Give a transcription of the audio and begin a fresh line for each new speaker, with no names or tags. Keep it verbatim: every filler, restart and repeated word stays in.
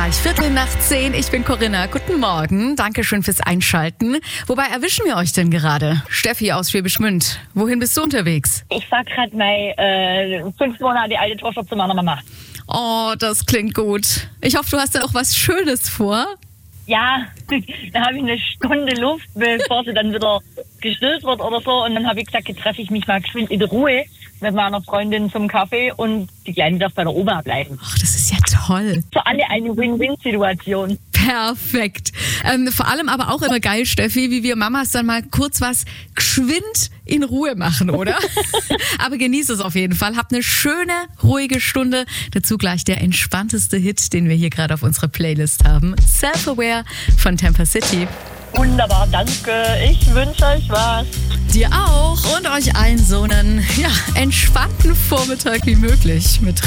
gleich. Viertel nach zehn. Ich bin Corinna. Guten Morgen. Dankeschön fürs Einschalten. Wobei erwischen wir euch denn gerade? Steffi aus Schwäbisch Gmünd. Wohin bist du unterwegs?
Ich fahr gerade meine äh, fünf Monate alte Tochter zu meiner Mama.
Oh, das klingt gut. Ich hoffe, du hast dann auch was Schönes vor.
Ja, da habe ich eine Stunde Luft, bevor sie dann wieder gestillt wird oder so. Und dann habe ich gesagt, jetzt treffe ich mich mal geschwind in Ruhe mit meiner Freundin zum Kaffee und die Kleine darf bei der Oma bleiben.
Ach, das ist ja toll.
Für alle eine Win-Win-Situation.
Perfekt. Ähm, vor allem aber auch immer geil, Steffi, wie wir Mamas dann mal kurz was geschwind in Ruhe machen, oder? Aber genieß es auf jeden Fall. Habt eine schöne, ruhige Stunde. Dazu gleich der entspannteste Hit, den wir hier gerade auf unserer Playlist haben. Self-Aware von Temper City.
Wunderbar, danke. Ich wünsche euch was.
Dir auch und euch allen so einen ja, entspannten Vormittag wie möglich mit